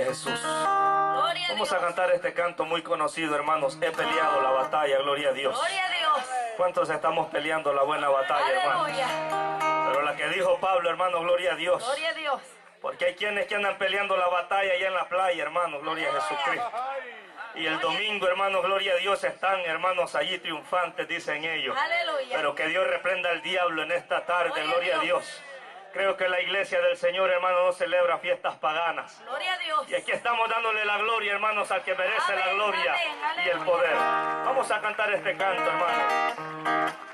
Jesús. Gloria a Vamos Dios. a cantar este canto muy conocido, hermanos. He peleado la batalla, gloria a Dios. Gloria a Dios. ¿Cuántos estamos peleando la buena batalla, hermanos? Aleluya. Pero la que dijo Pablo, hermano, gloria a Dios. Gloria a Dios. Porque hay quienes que andan peleando la batalla allá en la playa, hermanos, gloria a Jesucristo. Y el domingo, hermanos, gloria a Dios, están, hermanos, allí triunfantes, dicen ellos. Aleluya. Pero que Dios reprenda al diablo en esta tarde, gloria a Dios. Creo que la iglesia del Señor, hermano, no celebra fiestas paganas. Gloria a Dios. Y aquí estamos dándole la gloria, hermanos, al que merece la Amén, gloria amén, y el aleluya. poder. Vamos a cantar este canto, hermanos.